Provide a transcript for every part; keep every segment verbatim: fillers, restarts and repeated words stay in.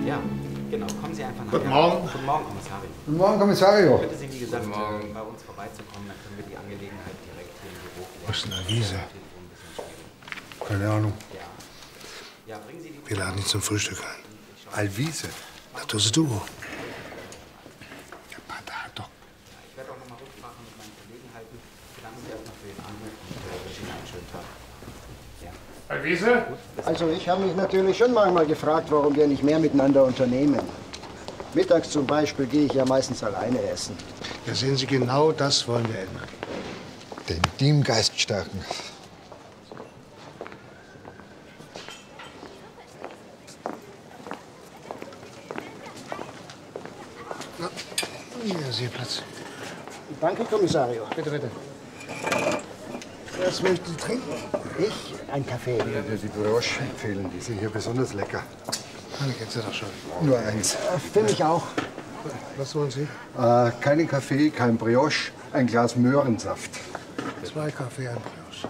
Ja, genau. Kommen Sie einfach nach. Guten Morgen. Guten Morgen, Kommissario. Guten Morgen, Kommissario. Ich bitte Sie, wie gesagt, bei uns vorbeizukommen, dann können wir die Angelegenheit direkt hier im Büro klären. Wo ist denn Alvise? Keine Ahnung. Ja. Ja, bringen Sie die. Wir laden ihn zum Frühstück ein. Alvise? Das tust du. Der Pater hat doch... Ich werde auch noch mal Rücksprache mit meinen Kollegen halten. Bedanken Sie erstmal für den Anruf und äh, wünsche Ihnen einen schönen Tag. Ja. Alvise? Also ich habe mich natürlich schon manchmal gefragt, warum wir nicht mehr miteinander unternehmen. Mittags zum Beispiel gehe ich ja meistens alleine essen. Ja, sehen Sie, genau das wollen wir ändern. Den Teamgeist stärken. Na, hier ist Ihr Platz. Danke, Kommissario. Bitte, bitte. Was möchten Sie trinken? Ich? Ein Kaffee. Ich würde die Brioche empfehlen. Die sind hier besonders lecker. Alle kennst du doch schon. Nur eins. Äh, Für mich auch. Was wollen Sie? Äh, keinen Kaffee, kein Brioche, ein Glas Möhrensaft. Zwei Kaffee, ein Brioche.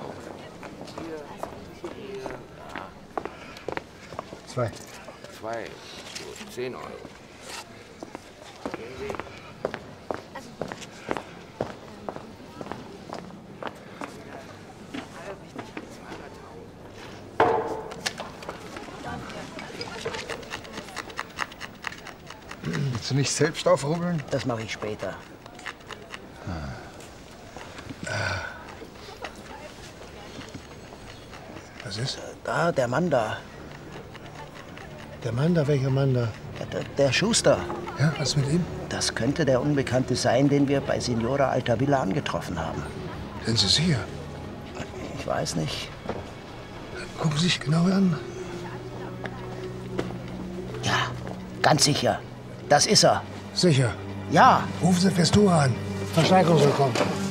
Zwei. Zwei, so zehn Euro. Willst du nicht selbst aufrubbeln? Das mache ich später. Was ist? Da, der Mann da. Der Mann da? Welcher Mann da? Der, der Schuster. Ja, was mit ihm? Das könnte der Unbekannte sein, den wir bei Signora Altavilla angetroffen haben. Sind Sie sicher? Ich weiß nicht. Gucken Sie sich genau an. Ja, ganz sicher. Das ist er. Sicher. Ja. Rufen Sie Festura an. Verstärkung soll kommen.